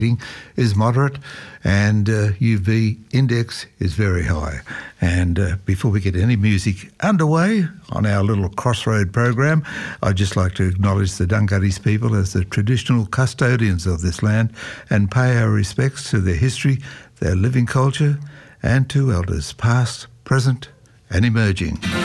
is moderate and UV index is very high. And before we get any music underway on our little Crossroad program, I'd just like to acknowledge the Dunghuttese people as the traditional custodians of this land and pay our respects to their history, their living culture, and to elders past, present and emerging.